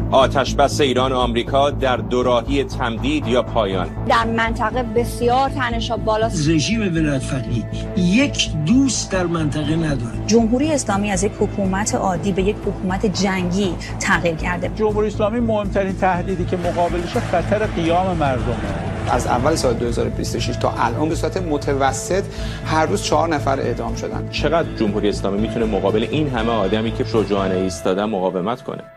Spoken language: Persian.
آتش‌بس ایران و آمریکا در دوراهی تمدید یا پایان. در منطقه بسیار تنش‌ها بالاست. رژیم ولایت فقیه یک دوست در منطقه نداره. جمهوری اسلامی از یک حکومت عادی به یک حکومت جنگی تغییر کرده. جمهوری اسلامی مهمترین تهدیدی که مقابلش خطر قیام مردمه. از اول سال 2026 تا الان به صورت متوسط هر روز 4 نفر اعدام شدن. چقدر جمهوری اسلامی میتونه مقابل این همه آدمی که شجاعانه ایستادن مقاومت کنه؟